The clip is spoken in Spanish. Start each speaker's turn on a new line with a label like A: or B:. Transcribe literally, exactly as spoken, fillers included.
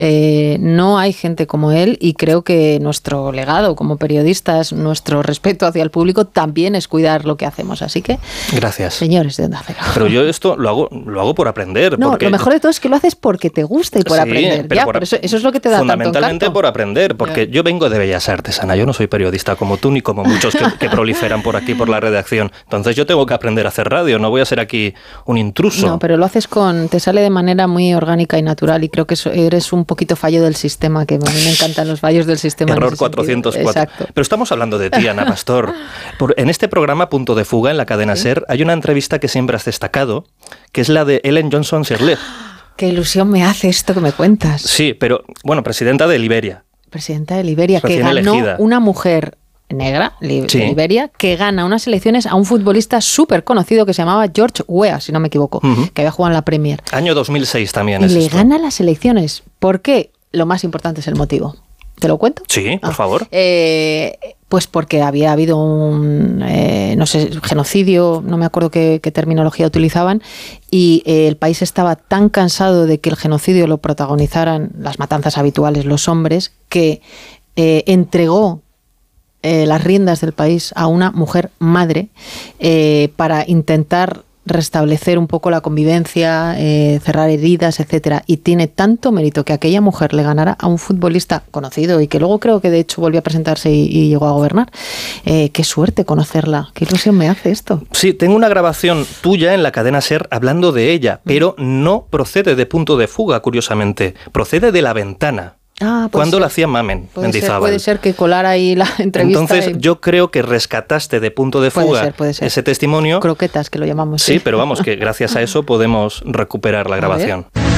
A: Eh, no hay gente como él y creo que nuestro legado como periodistas, nuestro respeto hacia el público también es cuidar lo que hacemos. Así que,
B: gracias.
A: Señores de Onda Cero.
B: Pero yo esto lo hago, lo hago por aprender.
A: No,
B: porque...
A: lo mejor de todo es que lo haces porque te gusta y por
B: sí,
A: aprender.
B: Pero
A: ya,
B: por,
A: por eso, eso es lo que te da tanto encanto.
B: Fundamentalmente por aprender, porque yo vengo de Bellas Artes, Ana. Yo no soy periodista como tú ni como muchos que, que proliferan por aquí por la redacción. Entonces yo tengo que aprender a hacer radio. No voy a ser aquí un intruso.
A: No, pero lo haces con, te sale de manera muy orgánica y natural y creo que eres un poquito fallo del sistema, que a mí me encantan los fallos del sistema.
B: Error cuatrocientos cuatro.
A: Exacto.
B: Pero estamos hablando de ti, Ana Pastor. Por, en este programa Punto de Fuga, en la cadena ¿Sí? SER, hay una entrevista que siempre has destacado, que es la de Ellen Johnson Sirleaf.
A: Qué ilusión me hace esto que me cuentas.
B: Sí, pero, bueno, presidenta de Liberia.
A: Presidenta de Liberia,
B: Recién
A: que ganó
B: elegida.
A: Una mujer negra, li-
B: Sí.
A: de Liberia, que gana unas elecciones a un futbolista súper conocido que se llamaba George Weah, si no me equivoco,
B: Uh-huh.
A: que había jugado en la Premier.
B: Año dos mil seis también
A: Y
B: es
A: le
B: esto.
A: gana las elecciones. ¿Por qué? Lo más importante es el motivo. ¿Te lo cuento?
B: Sí, por
A: Ah,
B: favor.
A: Eh, pues porque había habido un, eh, no sé, genocidio, no me acuerdo qué, qué terminología utilizaban, y eh, el país estaba tan cansado de que el genocidio lo protagonizaran las matanzas habituales, los hombres, que eh, entregó eh, las riendas del país a una mujer madre eh, para intentar restablecer un poco la convivencia, eh, cerrar heridas, etcétera. Y tiene tanto mérito que aquella mujer le ganara a un futbolista conocido y que luego creo que de hecho volvió a presentarse y, y llegó a gobernar. Eh, qué suerte conocerla, qué ilusión me hace esto.
B: Sí, tengo una grabación tuya en la cadena SER hablando de ella, pero no procede de Punto de Fuga, curiosamente. Procede de La Ventana.
A: Ah, pues
B: cuando
A: sí.
B: la hacía Mamen
A: Puede
B: Mendizábal.
A: ser, puede ser que colara ahí la entrevista.
B: Entonces
A: y...
B: yo creo que rescataste de Punto de
A: Puede
B: Fuga
A: ser, puede ser.
B: ese testimonio.
A: Croquetas, que lo llamamos.
B: Sí, pero vamos, que gracias a eso podemos recuperar la
A: A
B: grabación.
A: ver.